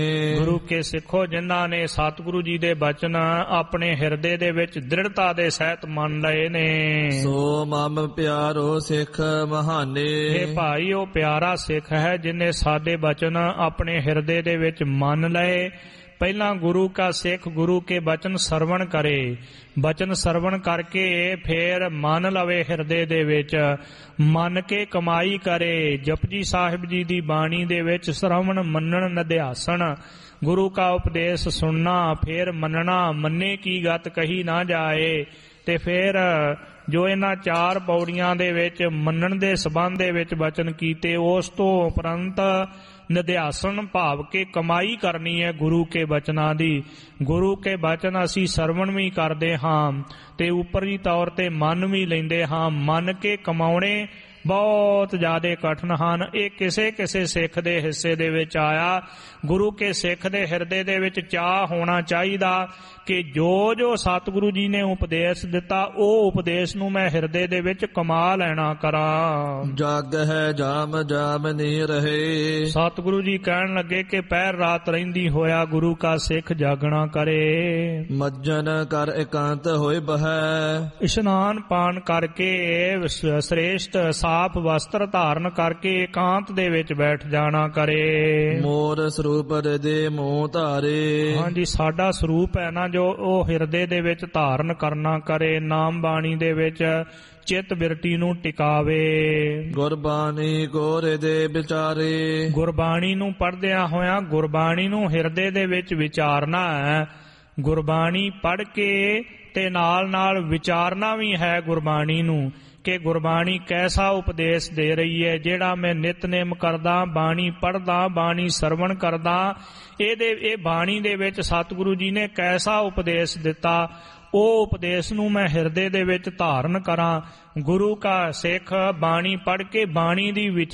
ਗੁਰੂ ਕੇ ਸਿੱਖੋ, ਜਿਨ੍ਹਾਂ ਨੇ ਸਤਿਗੁਰੂ ਜੀ ਦੇ ਬਚਨ ਆਪਣੇ ਹਿਰਦੇ ਦੇ ਵਿੱਚ ਦ੍ਰਿੜਤਾ ਦੇ ਸਹਿਤ ਮੰਨ ਲਏ ਨੇ। ਸੋ ਮਮ ਪਿਆਰੋ ਸਿੱਖ ਮਹਾਨੇ। ਇਹ ਭਾਈ ਉਹ ਪਿਆਰਾ ਸਿੱਖ ਹੈ ਜਿਨੇ ਸਾਡੇ ਬਚਨ ਆਪਣੇ ਹਿਰਦੇ ਦੇ ਵਿੱਚ ਮੰਨ ਲਏ। ਪਹਿਲਾਂ ਗੁਰੂ ਕਾ ਸਿੱਖ ਗੁਰੂ ਕੇ ਬਚਨ ਸਰਵਣ ਕਰੇ, ਬਚਨ ਸਰਵਣ ਕਰਕੇ ਫੇਰ ਮੰਨ ਲਵੇ ਹਿਰਦੇ ਦੇ ਵਿੱਚ, ਮੰਨ ਕੇ ਕਮਾਈ ਕਰੇ। ਜਪਜੀ ਸਾਹਿਬ ਜੀ ਦੀ ਬਾਣੀ ਦੇ ਵਿੱਚ ਸ਼ਰਵਣ ਮੰਨਣ ਨਿਧਿਆਸਣ, ਗੁਰੂ ਕਾ ਉਪਦੇਸ਼ ਸੁਣਨਾ ਫੇਰ ਮੰਨਣਾ, ਮੰਨੇ ਕੀ ਗਤ ਕਹੀ ਨਾ ਜਾਏ। ਤੇ ਫੇਰ ਜੋ ਇਹਨਾਂ 4 ਪੌੜੀਆਂ ਦੇ ਵਿੱਚ ਮੰਨਣ ਦੇ ਸੰਬੰਧ ਦੇ ਵਿੱਚ ਬਚਨ ਕੀਤੇ, ਉਸ ਤੋਂ ਉਪਰੰਤ ਨਿਧਿਆਸਨ ਭਾਵ ਕੇ ਕਮਾਈ ਕਰਨੀ ਹੈ ਗੁਰੂ ਕੇ ਬਚਨਾਂ ਦੀ। ਗੁਰੂ ਕੇ ਬਚਨ ਅਸੀਂ ਸਰਵਣ ਵੀ ਕਰਦੇ ਹਾਂ ਤੇ ਉੱਪਰੀ ਤੌਰ ਤੇ ਮੰਨ ਵੀ ਲੈਂਦੇ ਹਾਂ। ਮੰਨ ਕੇ ਕਮਾਉਣੇ ਬਹੁਤ ਜ਼ਿਆਦਾ ਕਠਿਨ ਹਨ। ਇਹ ਕਿਸੇ ਕਿਸੇ ਸਿੱਖ ਦੇ ਹਿੱਸੇ ਦੇ ਵਿੱਚ ਆਇਆ। ਗੁਰੂ ਕੇ ਸਿੱਖ ਦੇ ਹਿਰਦੇ ਦੇ ਵਿੱਚ ਚਾਹ ਹੋਣਾ ਚਾਹੀਦਾ ਕਿ ਜੋ ਜੋ ਸਤਿਗੁਰੂ ਜੀ ਨੇ ਉਪਦੇਸ਼ ਦਿੱਤਾ ਉਹ ਉਪਦੇਸ਼ ਨੂੰ ਮੈਂ ਹਿਰਦੇ ਦੇ ਵਿੱਚ ਕਮਾ ਲੈਣਾ ਕਰਾਂ। ਜਗ ਹੈ ਜਾਮ ਜਾਮ ਨਹੀਂ ਰਹੇ। ਸਤਿਗੁਰੂ ਜੀ ਕਹਿਣ ਲੱਗੇ ਕਿ ਪਹਿਰ ਰਾਤ ਰਹਿੰਦੀ ਹੋਇਆ ਗੁਰੂ ਕਾ ਸਿੱਖ ਜਾਗਣਾ ਕਰੇ। ਮੱਜਨ ਕਰ ਇਕਾਂਤ ਹੋਏ ਬਹੈ। ਇਸ਼ਨਾਨ ਪਾਨ ਕਰਕੇ ਸ੍ਰੇਸ਼ਟ ਸਾਫ ਵਸਤਰ ਧਾਰਨ ਕਰਕੇ ਇਕਾਂਤ ਦੇ ਵਿੱਚ ਬੈਠ ਜਾਣਾ ਕਰੇ। ਮੋਰ ਸਰੂਪ ਦੇ ਮੋਹ ਧਾਰੇ। ਹਾਂਜੀ, ਸਾਡਾ ਸਰੂਪ ਹੈ ਨਾ ਜੋ ਉਹ ਹਿਰਦੇ ਦੇ ਵਿੱਚ ਧਾਰਨ ਕਰਨਾ ਕਰੇ। ਨਾਮ ਬਾਣੀ ਦੇ ਵਿੱਚ ਚਿੱਤ ਬਿਰਤੀ ਨੂੰ ਟਿਕਾਵੇ। ਗੁਰਬਾਣੀ ਗੋਰੇ ਦੇ ਵਿਚਾਰੇ। ਗੁਰਬਾਣੀ ਨੂੰ ਪੜ੍ਹਦਿਆਂ ਹੋਇਆਂ ਗੁਰਬਾਣੀ ਨੂੰ ਹਿਰਦੇ ਦੇ ਵਿੱਚ ਵਿਚਾਰਨਾ ਹੈ। ਗੁਰਬਾਣੀ ਪੜ੍ਹ ਕੇ ਤੇ ਨਾਲ ਨਾਲ ਵਿਚਾਰਨਾ ਵੀ ਹੈ ਗੁਰਬਾਣੀ ਨੂੰ ਕਿ ਗੁਰਬਾਣੀ ਕੈਸਾ ਉਪਦੇਸ਼ ਦੇ ਰਹੀ ਹੈ। ਜਿਹੜਾ ਮੈਂ ਨਿਤਨੇਮ ਕਰਦਾ, ਬਾਣੀ ਪੜ੍ਹਦਾ, ਬਾਣੀ ਸਰਵਣ ਕਰਦਾ, ਇਹ ਬਾਣੀ ਦੇ ਵਿੱਚ ਸਤਿਗੁਰੂ ਜੀ ਨੇ ਕੈਸਾ ਉਪਦੇਸ਼ ਦਿੱਤਾ, ਉਹ ਉਪਦੇਸ਼ ਨੂੰ ਮੈਂ ਹਿਰਦੇ ਦੇ ਵਿੱਚ ਧਾਰਨ ਕਰਾਂ। ਗੁਰੂ ਕਾ ਸਿੱਖ ਬਾਣੀ ਪੜ੍ਹ ਕੇ ਬਾਣੀ ਦੀ